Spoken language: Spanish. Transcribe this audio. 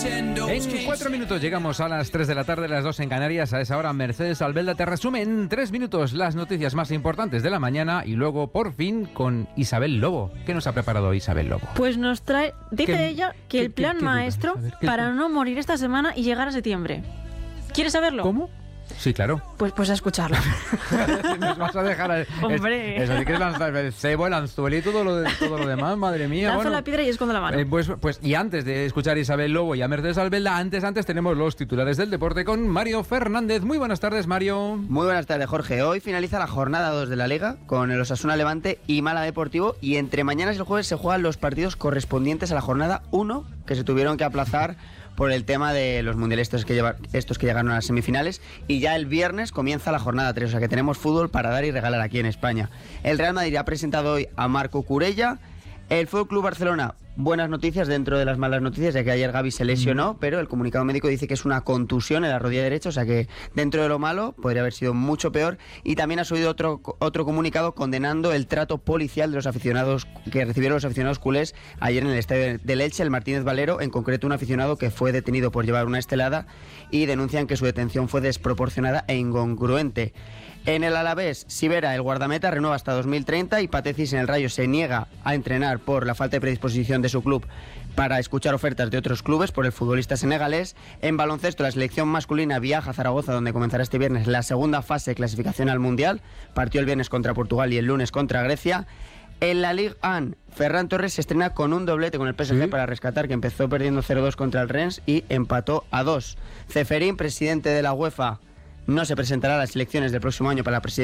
En 4 minutos llegamos a las 3 de la tarde, las 2 en Canarias. A esa hora Mercedes Albelda te resume en 3 minutos las noticias más importantes de la mañana y luego por fin con Isabel Lobo. ¿Qué nos ha preparado Isabel Lobo? Pues nos trae, dice ella, que el plan maestro para no morir esta semana y llegar a septiembre. ¿Quieres saberlo? ¿Cómo? Sí, claro. Pues a escucharlo. Nos vas a dejar... Hombre. Eso sí que es lanzar el cebo, el anzuelo y todo lo demás, madre mía. Lanzo la piedra y escondo la mano. Pues y antes de escuchar a Isabel Lobo y a Mercedes Albelda, antes tenemos los titulares del deporte con Mario Fernández. Muy buenas tardes, Mario. Muy buenas tardes, Jorge. Hoy finaliza la jornada 2 de la Liga con el Osasuna Levante y Málaga Deportivo, y entre mañana y el jueves se juegan los partidos correspondientes a la jornada 1, que se tuvieron que aplazar por el tema de los mundialistas estos que llegaron a las semifinales, y ya el viernes comienza la jornada 3, o sea que tenemos fútbol para dar y regalar aquí en España. El Real Madrid ha presentado hoy a Marco Curella. El Fútbol Club Barcelona, buenas noticias dentro de las malas noticias, ya que ayer Gavi se lesionó, pero el comunicado médico dice que es una contusión en la rodilla derecha, o sea que dentro de lo malo podría haber sido mucho peor. Y también ha subido otro comunicado condenando el trato policial de los aficionados que recibieron los aficionados culés ayer en el estadio del Elche, el Martínez Valero, en concreto un aficionado que fue detenido por llevar una estelada, y denuncian que su detención fue desproporcionada e incongruente. En el Alavés, Sivera, el guardameta, renueva hasta 2030, y Patecis en el Rayo se niega a entrenar por la falta de predisposición de su club para escuchar ofertas de otros clubes por el futbolista senegalés. En baloncesto, la selección masculina viaja a Zaragoza, donde comenzará este viernes la segunda fase de clasificación al Mundial. Partió el viernes contra Portugal y el lunes contra Grecia. En la Ligue 1, Ferran Torres se estrena con un doblete con el PSG para rescatar, que empezó perdiendo 0-2 contra el Rennes y empató a 2. Ceferín, presidente de la UEFA, no se presentará a las elecciones del próximo año para la presidencia